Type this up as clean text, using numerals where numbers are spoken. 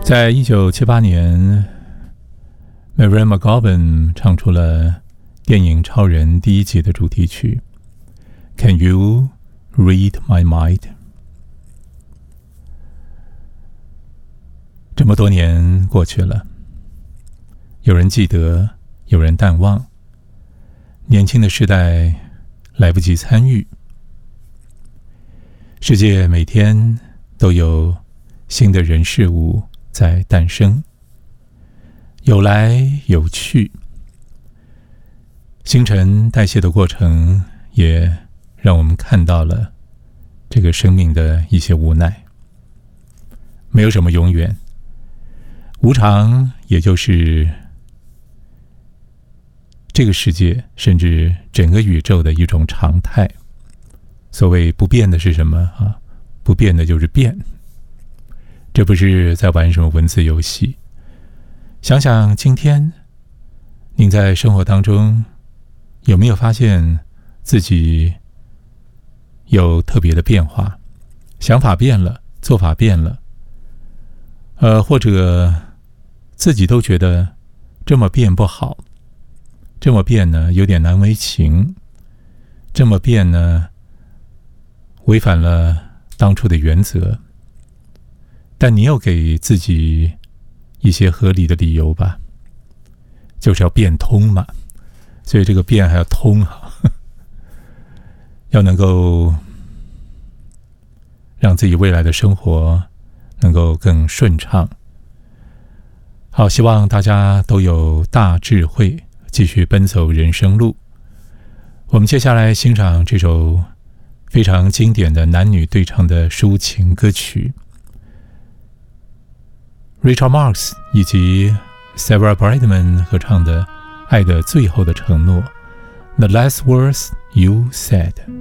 在1978年 Mary McGovern 唱出了电影《超人》第一集的主题曲 Can You Read My Mind？ 这么多年过去了，有人记得，有人淡忘，年轻的世代来不及参与。世界每天都有新的人事物在诞生，有来有去，新陈代谢的过程也让我们看到了这个生命的一些无奈。没有什么永远，无常也就是这个世界甚至整个宇宙的一种常态。所谓不变的是什么啊？不变的就是变。这不是在玩什么文字游戏。想想今天您在生活当中有没有发现自己有特别的变化？想法变了，做法变了，或者自己都觉得这么变不好，这么变呢有点难为情，这么变呢违反了当初的原则，但你又给自己一些合理的理由吧，就是要变通嘛，所以这个变还要通啊，要能够让自己未来的生活能够更顺畅。好，希望大家都有大智慧，继续奔走人生路。我们接下来欣赏这首非常经典的男女对唱的抒情歌曲， Richard Marx 以及 Sarah Brightman 合唱的《爱的最后的承诺》 The Last Words You Said。